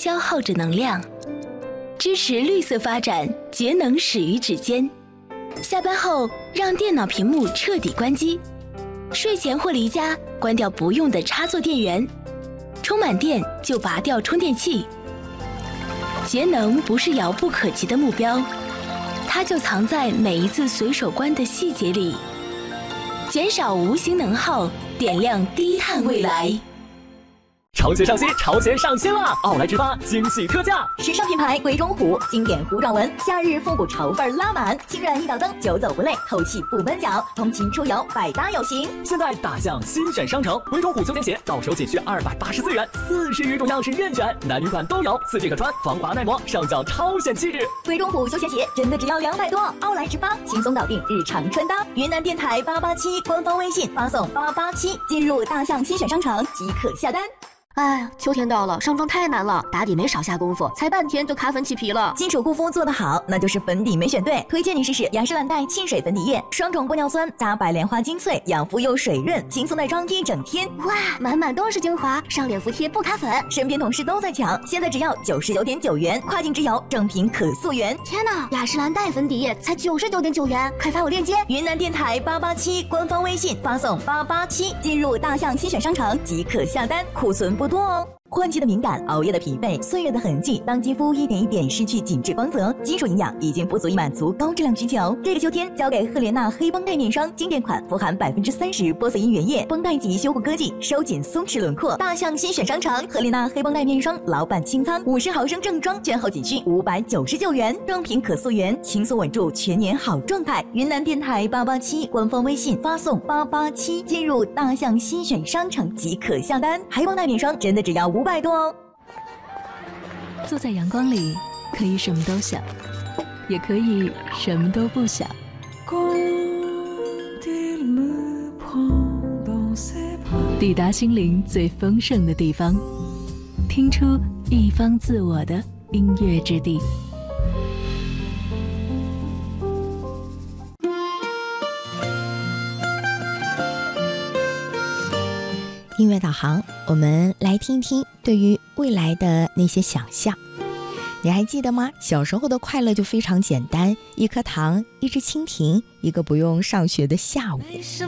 消耗着能量。支持绿色发展，节能始于指尖。下班后让电脑屏幕彻底关机，睡前或离家关掉不用的插座电源，充满电就拔掉充电器。节能不是遥不可及的目标，它就藏在每一次随手关的细节里。减少无形能耗，点亮低碳未来。 潮鞋上新，潮鞋上新啦！奥莱之发惊喜特价， 时尚品牌鬼冢虎经典糊状纹，夏日复古潮范拉满，轻软一脚蹬，久走不累，透气不闷脚，通勤出游百搭有型。 现在大象新选商城，鬼冢虎休闲鞋到手仅需284元，40余种样式任选，男女款都有，4件可穿，防滑耐磨，上脚超显气质。 鬼冢虎休闲鞋真的只要200多，奥莱之发轻松搞定日常穿搭。云南电台887官方微信发送887，进入大象新选商城即可下单。 哎，秋天到了，上妆太难了，打底没少下功夫，才半天就卡粉起皮了。 基础护肤做得好，那就是粉底没选对。推荐你试试雅诗兰黛沁水粉底液，双种玻尿酸加白莲花精粹，养肤又水润，轻松耐妆一整天。 哇，满满都是精华，上脸服帖不卡粉。 身边同事都在抢，现在只要99.9元，跨境直邮，正品可溯源。 天哪，雅诗兰黛粉底液才99.9元，快发我链接。 云南电台887官方微信发送887，进入大象新选商城即可下单，库存不多哦。换季的敏感，熬夜的疲惫，岁月的痕迹，当肌肤一点一点失去紧致光泽，基础营养已经不足以满足高质量需求。这个秋天交给赫莲娜黑绷带面霜，经典款富含30%玻色因原液，绷带级修护科技，收紧松弛轮廓。大象新选商城，赫莲娜黑绷带面霜老版清仓，50毫升正装券后仅需599元，正品可溯源，轻松稳住全年好状态。云南电台887官方微信发送887，进入大象新选商城即可下单。黑绷带面霜真的只要500多哦。 坐在阳光里，可以什么都想，也可以什么都不想。抵达心灵最丰盛的地方，听出一方自我的音乐之地。 音乐导航，我们来听听对于未来的那些想象。你还记得吗？小时候的快乐就非常简单，一颗糖，一只蜻蜓，一个不用上学的下午。